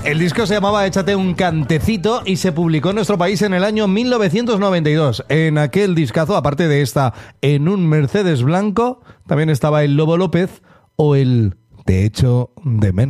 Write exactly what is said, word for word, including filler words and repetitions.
El disco se llamaba Échate un cantecito y se publicó en nuestro país en el año mil novecientos noventa y dos. En aquel discazo, aparte de esta En un Mercedes blanco, también estaba el Lobo López o el Te echo de menos.